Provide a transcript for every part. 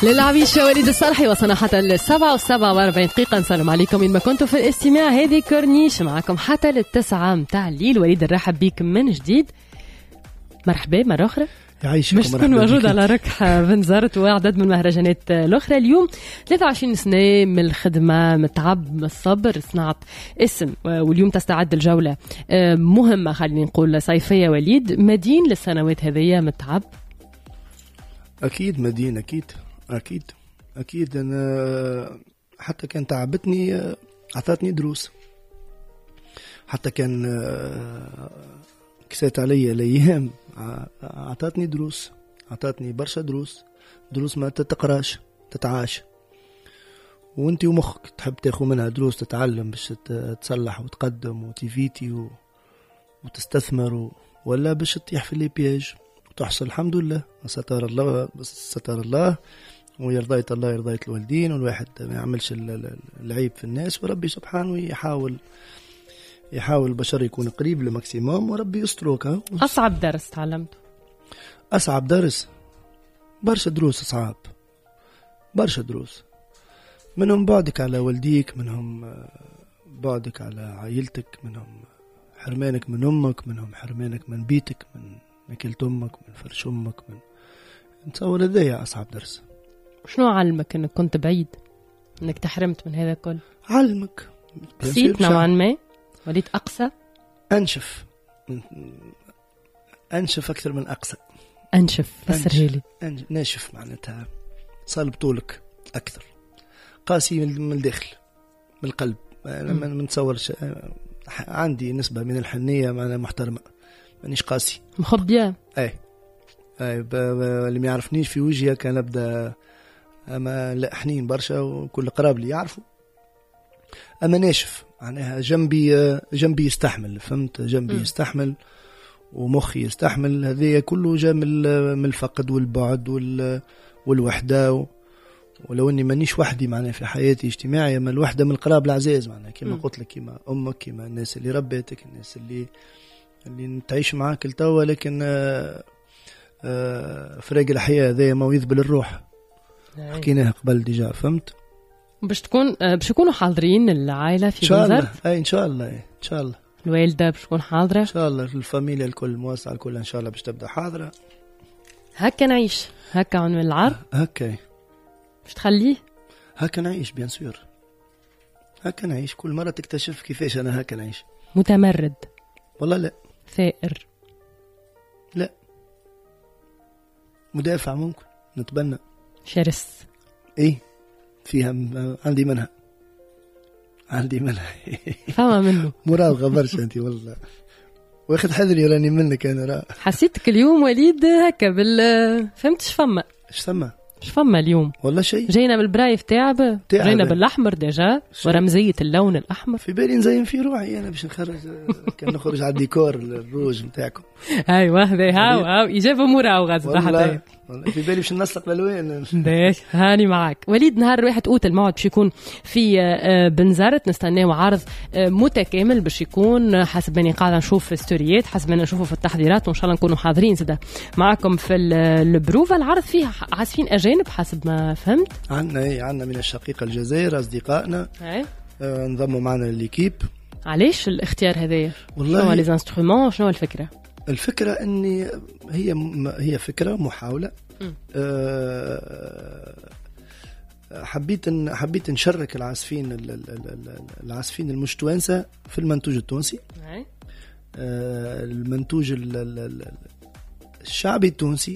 للعبيشة وليد الصالحي وصلنا حتى 7:47 نسلم عليكم وين ما كنتوا في الاستماع. هذه كورنيش معكم حتى 9 متاع الليل. وليد نرحب بيك من جديد. مرحبا مرة أخرى. يعيشك. مش تكون موجود على ركح بنزرت وعدد من المهرجانات الأخرى. اليوم 23 سنة من الخدمة، متعب من الصبر، صنعت اسم، واليوم تستعد الجولة مهمة خلينا نقول صيفية. وليد مدين للسنوات هذه، متعب أكيد مدين، أكيد أنا حتى كان تعبتني عطاتني دروس، حتى كان كسيت علي الأيام عطاتني دروس، عطاتني برشا دروس ما تتقراش تتعاش، وانتي ومخك تحب تاخو منها دروس، تتعلم باش تصلح وتقدم وتيفيتي وتستثمر، ولا باش تطيح في البياج وتحصل. الحمد لله ستار الله، بس ستار الله ويرضيت الله يرضيت الوالدين، والواحد ما يعملش العيب في الناس، وربي سبحانه يحاول البشر يكون قريب لماكسيموم، وربي يستروك. أصعب درس تعلمته؟ أصعب درس برشا دروس صعاب، برشا دروس، منهم بعدك على والديك، منهم بعدك على عائلتك، منهم حرمانك من أمك، منهم حرمانك من بيتك، من أكلة أمك، من فرش أمك، من نتصور هذا أصعب درس. شنو علمك انك كنت بعيد، انك تحرمت من هذا كل؟ علمك قسيت نوعا ما، وليت أقسى، أنشف أكثر من أقسى. أنشف فسرها لي. ناشف معناتها صلب طولك أكثر، قاسي من الداخل من القلب. لما نتصورش عندي نسبة من الحنية معنا محترمة، مانيش قاسي مخبية. أي اللي ما يعرفنيش في وجهي كان أبدأ، أما لا حنين برشا وكل قراب لي يعرفوا، أما ناشف معناها جنبي يستحمل، فهمت؟ جنبي يستحمل ومخي يستحمل. هذه كله جاء من الفقد والبعد والوحدة، ولو اني مانيش وحدي معناها في حياتي اجتماعية، ما الوحدة من القراب العزيز معناها كما قلت لك، كما امك، كما الناس اللي ربيتك، الناس اللي تعيش معاك التوا، لكن فراق الحياة هذا ما يذبل الروح. حكيناها قبل ديجا، فهمت؟ باش يكونوا حاضرين العائلة في بنزرت؟ ان شاء الله الوالدة باش تكون حاضرة ان شاء الله، الفاميليا الكل، المواسعة الكل ان شاء الله باش تبدا حاضرة. هكا نعيش، هكا عن العرض، هكا باش تخليه هكا نعيش، بيان سور هكا نعيش. كل مرة تكتشف كيفاش انا هكا نعيش. متمرد والله لا، ثائر لا، مدافع ممكن نتبنى، شرس ايه فيها عندي منها فما منه مراوغة برشا انتي والله، واخد حذري راني منك انا. حسيتك اليوم وليد هكا فهمتش فما اليوم والله شيء. جينا بالبرايف تعب، جينا بالاحمر ديجا ورمزيه اللون الاحمر، في بالي نزين في روحي انا باش نخرج كان نخرج على الديكور الروج نتاعكم. ايوه هذا هاو اجابه مراوغه صراحه، والله في بالي باش ننسق الالوان. هاني معك وليد. نهار 1 أوت الموعد باش يكون في بنزرت، نستناو عرض متكامل باش يكون حسب ما قاعده نشوف في ستوريات، حسب ما نشوفه في التحضيرات، وان شاء الله نكونوا حاضرين زاده معكم في البروفا. العرض فيه عازفين اجانب حسب ما فهمت. عندنا من الشقيقه الجزائر اصدقائنا انضموا معنا لليكيب. علاش الاختيار هذايا؟ والله شنو لي انسترومون، شنو الفكره؟ الفكره اني هي فكره محاوله. حبيت نشارك العازفين المجتوانسه في المنتوج التونسي، المنتوج الشعبي التونسي،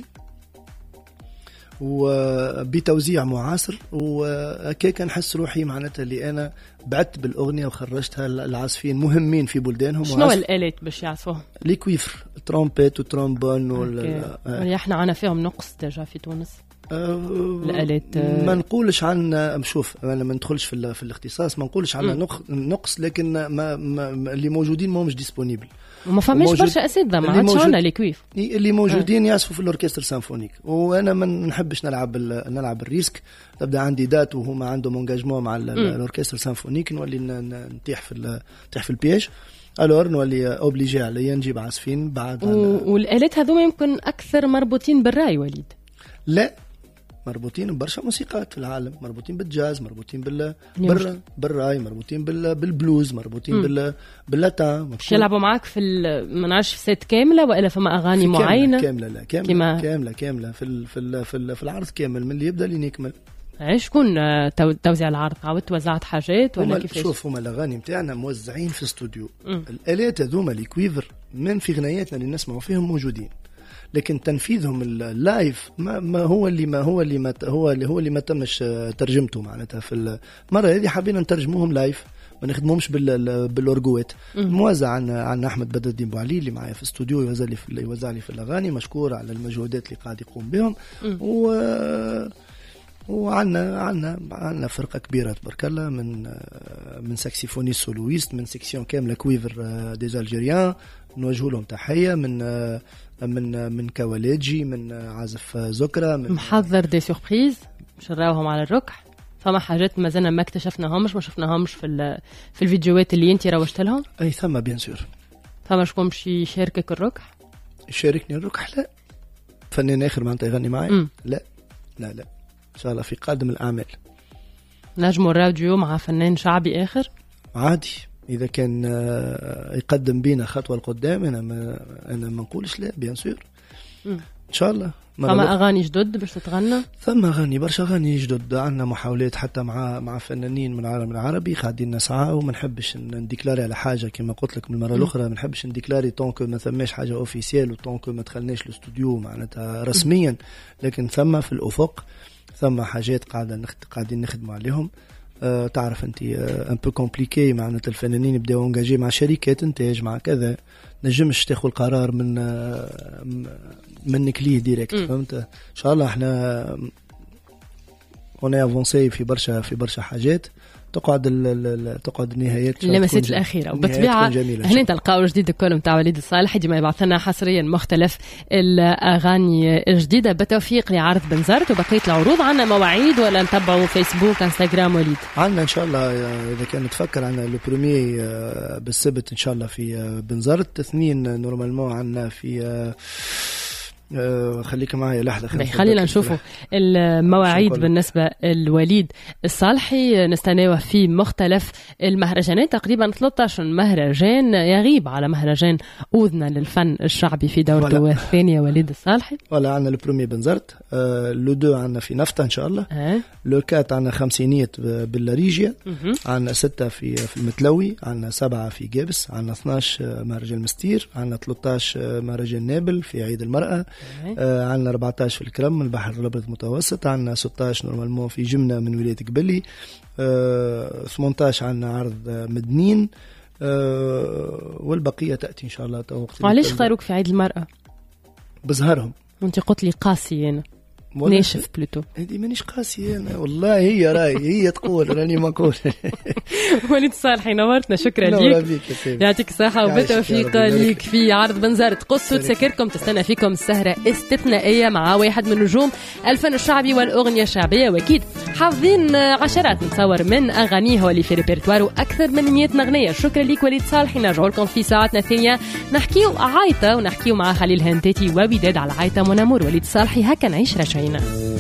وبتوزيع معاصر، وكيف نحس روحي معناتها اللي انا بعت بالاغنيه وخرجتها العازفين مهمين في بلدانهم. شنو الالات باش يعزفوها؟ لي كويفر، ترومبيت وترومبون احنا عنا فيهم نقص ديجا في تونس. الالات ما نقولش عن شوف، انا ما ندخلش في الاختصاص، ما نقولش عن نقص، لكن ما اللي موجودين ما همش ديسپونيبل، وما فماش برشا اساتذه ما عادش عندنا لي كويف اللي موجودين يعزفوا في الاوركستر سيمفونيك. وانا ما نحبش نلعب الريسك، تبدا عندي دات وهما عندهم انجاجمون مع الاوركستر سيمفونيك، نولي نطيح في البياج، الور نولي اوبليجي عليا نجيب عازفين بعد. والالات هذوما يمكن اكثر مربوطين بالراي وليد. لا مربوطين ببرشا موسيقات في العالم، مربوطين بالجاز، مربوطين بالراي، مربوطين بالبلوز، مربوطين باللاتا. مش يلعبوا معاك في ما نعرفش سيت كامله ولا فما اغاني معينه؟ كامله في العرض كامل من اللي يبدا لينكمل. شكون توزيع العرض؟ عاودت وزعت حاجات ولا كيفاش؟ شوف هما الاغاني نتاعنا موزعين في استوديو. الالات هذوما الكويفر من في غناياتنا اللي نسمعوا فيهم موجودين، لكن تنفيذهم اللايف ما هو اللي ما تمش ترجمته معناتها. في المره هذه حابين نترجموهم لايف، ما نخدمهمش بالأورجوات. موزع عن أحمد بدر الدين بوعلي اللي معايا في الاستوديو يوزع لي في الأغاني، مشكور على المجهودات اللي قاعد يقوم بهم. وعنا فرقة كبيرة تبارك الله من ساكسيفونيست سولويست، من سيكسيون كاملة كويفر ديز الجيريان، نوجه لهم تحية من كواليجي، من عازف زكرة، من محضر دي سوربريز مش نراوهم على الركح. فما حاجات ما زلنا ما اكتشفناهمش، ما شفناهمش في الفيديوهات اللي انت روجت لهم. اي ثم بيان سور. فما شكون باش يشاركك الركح؟ يشاركني الركح؟ لا. فنان اخر معناتها يغني معي؟ لا ان شاء الله في قادم الاعمال. نجموا الراديو مع فنان شعبي اخر عادي اذا كان يقدم بينا خطوه لقدام. انا ما نقولش لا، بيان سور ان شاء الله. فما اغاني جدد باش تتغنى؟ ثم اغاني برشا اغاني جدد. عندنا محاولات حتى مع فنانين من العالم العربي قاعدين نسعى، وما نحبش نديكلاري على حاجه كما قلت لك من المره الاخرى. ما نحبش نديكلاري طونك ما ثماش حاجه اوفيسيال وطونك ما دخلناش الاستوديو معناتها رسميا، لكن ثم في الافق ثم حاجات قاعدين نخدموا عليهم. تعرف انت ان بو كومبليكي معناتها. الفنانين يبداو انجاجي مع شركات انتاج مع كذا، نجمش تاخذ القرار منك ليه ديريكت، فهمت؟ ان شاء الله احنا هنا افونسي في برشا حاجات. تقعد النهايات اللمسات الأخيرة. وبالطبيعة هنا تلقاو جديد الكل متاع وليد الصالح ديما يبعث لنا حصريا مختلف الأغاني الجديدة. بالتوفيق لعرض بنزرت وبقية العروض. عنا مواعيد ولا نتبعوا فيسبوك انستغرام وليد؟ عنا إن شاء الله إذا كان تفكر عنا البروميي بالسبت إن شاء الله في بنزرت. 2 نورمالمون عنا في خليك معايا لحظة. خلينا نشوفوا المواعيد بالنسبة لوليد الصالحي. نستناوه في مختلف المهرجانات، تقريبا 13 مهرجان. يغيب على مهرجان أذن للفن الشعبي في دورته الثانية وليد الصالحي. ولا عنا البرومي بنزرت، لو دو عنا في نفطة إن شاء الله. لو كات عنا 50 باللاريجيا، عنا 6 في المتلوي، عنا 7 في جابس، عنا 12 مهرجان مستير، عنا 13 مهرجان نابل في عيد المرأة، عنا 14 في الكرم من البحر الأبيض المتوسط، عنا 16 نورمالمون في جمنة من ولاية قبلي، 18 عنا عرض مدنين، والبقية تأتي إن شاء الله. وعليش اختاروك في عيد المرأة؟ بظهرهم. وانت قلت لي قاسي أنا ناشف بلوتو. هذه مانيش قاسي أنا والله، هي راي هي تقول راني ما أقول. وليد الصالحي نورتنا، شكرا ليك، يعطيك الصحة وبالتوفيق ليك في عرض بنزرت. قصوا تسكركم، تستنى فيكم السهرة استثنائية مع واحد من نجوم الفن الشعبي والأغنية الشعبية، وأكيد حافظين عشرات نتصور من أغانيه واللي في ريبرتواره أكثر من 100 أغنية. شكرا ليك وليد الصالحي. نرجعوا لكم في ساعتنا الثانية نحكيو عايطة ونحكيو مع خليل هنتاتي ووداد على عايطة منامور. وليد الصالحي هكا نعيش رشعينا.